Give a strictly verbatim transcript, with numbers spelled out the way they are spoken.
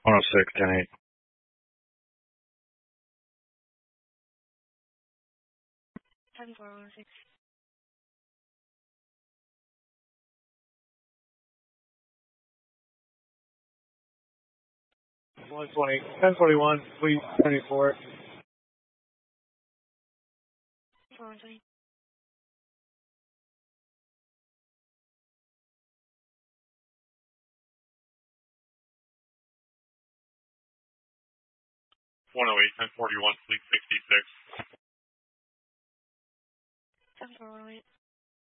one oh six, ten eight. ten four, one oh six. one twenty, ten forty-one, fleet seventy-four. four one twenty. one oh eight, ten forty-one, fleet sixty-six. ten four, one oh eight.